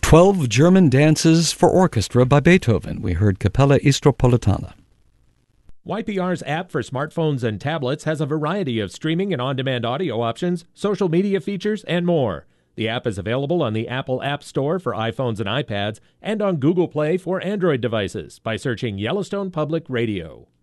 12 German Dances for Orchestra by Beethoven. We heard Capella Istropolitana. YPR's app for smartphones and tablets has a variety of streaming and on-demand audio options, social media features, and more. The app is available on the Apple App Store for iPhones and iPads and on Google Play for Android devices by searching Yellowstone Public Radio.